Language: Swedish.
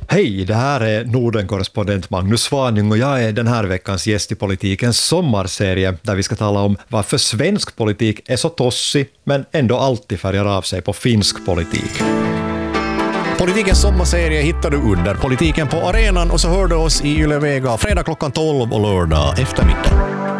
Hej, det här är Norden-korrespondent Magnus Svaning och jag är den här veckans gäst i Politikens sommarserie där vi ska tala om varför svensk politik är så tossig men ändå alltid färgar av sig på finsk politik. Politikens sommarserie hittar du under Politiken på arenan och så hör du oss i Yle Vega fredag klockan 12 och lördag eftermiddag.